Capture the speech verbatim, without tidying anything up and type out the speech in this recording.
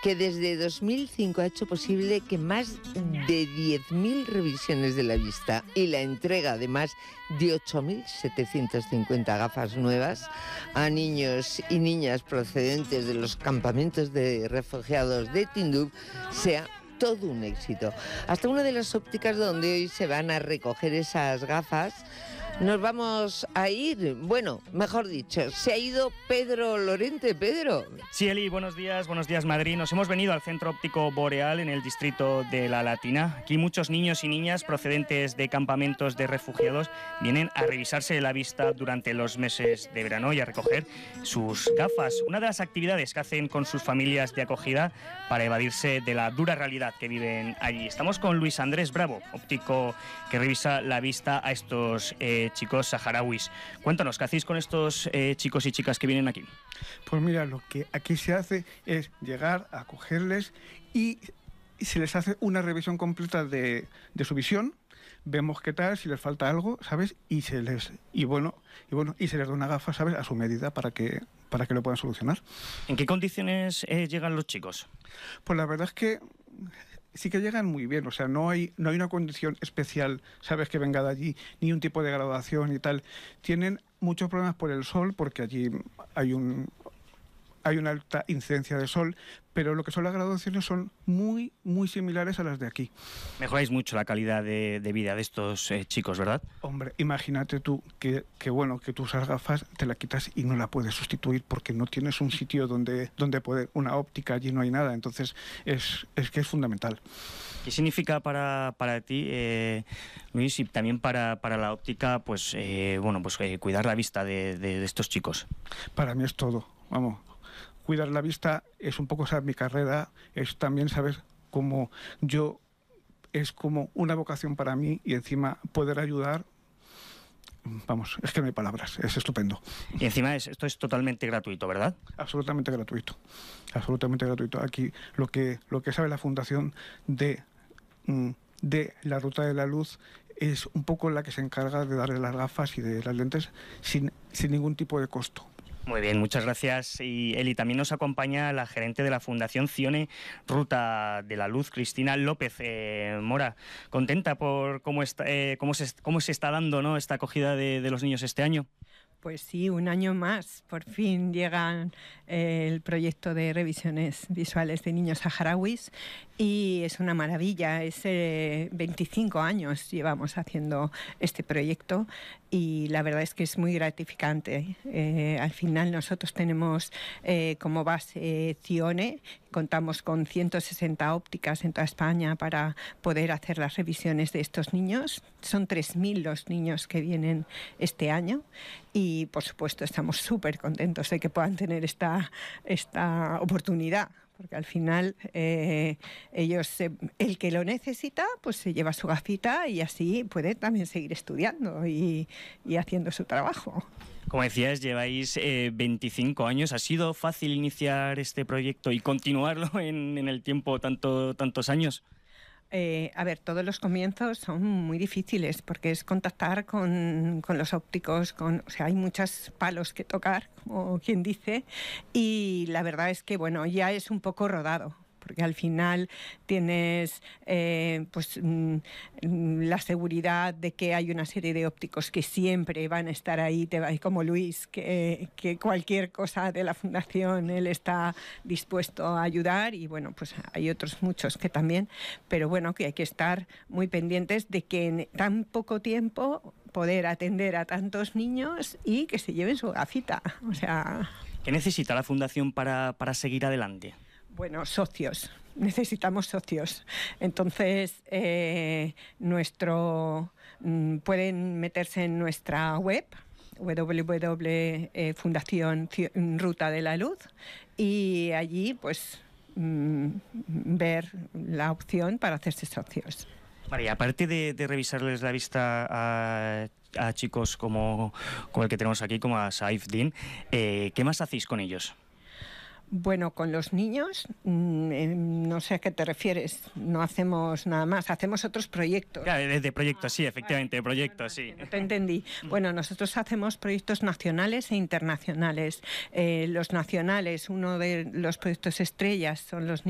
que desde dos mil cinco ha hecho posible que más de diez mil revisiones de la vista y la entrega de más de ocho mil setecientas cincuenta gafas nuevas a niños y niñas procedentes de los campamentos de refugiados de Tinduf sea todo un éxito. Hasta una de las ópticas donde hoy se van a recoger esas gafas nos vamos a ir. Bueno, mejor dicho, se ha ido Pedro Lorente. Pedro. Sí, Eli, buenos días, buenos días, Madrid. Nos hemos venido al Centro Óptico Boreal en el distrito de La Latina. Aquí muchos niños y niñas procedentes de campamentos de refugiados vienen a revisarse la vista durante los meses de verano y a recoger sus gafas. Una de las actividades que hacen con sus familias de acogida para evadirse de la dura realidad que viven allí. Estamos con Luis Andrés Bravo, óptico que revisa la vista a estos eh, chicos saharauis. Cuéntanos, ¿qué hacéis con estos eh, chicos y chicas que vienen aquí? Pues mira, lo que aquí se hace es llegar a cogerles y, y se les hace una revisión completa de, de su visión. Vemos qué tal, si les falta algo, ¿sabes? Y se les y bueno, y bueno, y se les da una gafa, ¿sabes? A su medida para que para que lo puedan solucionar. ¿En qué condiciones eh, llegan los chicos? Pues la verdad es que sí que llegan muy bien, o sea, no hay no hay una condición especial, sabes, que venga de allí, ni un tipo de graduación y tal. Tienen muchos problemas por el sol, porque allí hay un hay una alta incidencia de sol, pero lo que son las graduaciones son muy, muy similares a las de aquí. Mejoráis mucho la calidad de, de vida de estos eh, chicos, ¿verdad? Hombre, imagínate tú que, que bueno, que tú usas gafas, te la quitas y no la puedes sustituir porque no tienes un sitio donde, donde poder, una óptica, allí no hay nada, entonces es, es que es fundamental. ¿Qué significa para, para ti, eh, Luis, y también para, para la óptica, pues, eh, bueno, pues eh, cuidar la vista de, de, de estos chicos? Para mí es todo, vamos. Cuidar la vista es un poco, ¿sabes? Mi carrera, es también, ¿sabes? Como yo, es como una vocación para mí y encima poder ayudar, vamos, es que no hay palabras, es estupendo. Y encima es, esto es totalmente gratuito, ¿verdad? Absolutamente gratuito, absolutamente gratuito. Aquí lo que, lo que sabe la Fundación de, de la Ruta de la Luz es un poco la que se encarga de darle las gafas y de las lentes sin, sin ningún tipo de costo. Muy bien, muchas gracias. Y Eli, también nos acompaña la gerente de la Fundación Cione Ruta de la Luz, Cristina López eh, Mora. ¿Contenta por cómo, está, eh, cómo, se, cómo se está dando, ¿no?, esta acogida de, de los niños este año? Pues sí, un año más. Por fin llega eh, el proyecto de revisiones visuales de niños saharauis y es una maravilla. Es eh, veinticinco años llevamos haciendo este proyecto y la verdad es que es muy gratificante. Eh, al final nosotros tenemos eh, como base Cione, contamos con ciento sesenta ópticas en toda España para poder hacer las revisiones de estos niños. Son tres mil los niños que vienen este año y por supuesto estamos súper contentos de que puedan tener esta, esta oportunidad. Porque al final eh, ellos, eh, el que lo necesita, pues se lleva su gafita y así puede también seguir estudiando y, y haciendo su trabajo. Como decías, lleváis eh, veinticinco años. ¿Ha sido fácil iniciar este proyecto y continuarlo en, en el tiempo tanto, tantos años? Eh, a ver, todos los comienzos son muy difíciles porque es contactar con, con los ópticos, con, o sea, hay muchos palos que tocar, como quien dice, y la verdad es que, bueno, ya es un poco rodado. Porque al final tienes eh, pues, mm, la seguridad de que hay una serie de ópticos que siempre van a estar ahí, te va, como Luis, que, que cualquier cosa de la Fundación él está dispuesto a ayudar y bueno, pues hay otros muchos que también, pero bueno, que hay que estar muy pendientes de que en tan poco tiempo poder atender a tantos niños y que se lleven su gafita. O sea... ¿Qué necesita la Fundación para, para seguir adelante? Bueno, socios, necesitamos socios. Entonces, eh, nuestro mm, pueden meterse en nuestra web, w w w punto fundación Ruta de la Luz, y allí pues mm, ver la opción para hacerse socios. María, aparte de, de revisarles la vista a, a chicos como, como el que tenemos aquí, como a Saif Din, eh, ¿qué más hacéis con ellos? Bueno, con los niños, mmm, no sé a qué te refieres, no hacemos nada más, hacemos otros proyectos. Claro, de, de proyectos, ah, sí, efectivamente, de proyectos, sí. No te entendí. Bueno, nosotros hacemos proyectos nacionales e internacionales. Eh, los nacionales, uno de los proyectos estrellas son los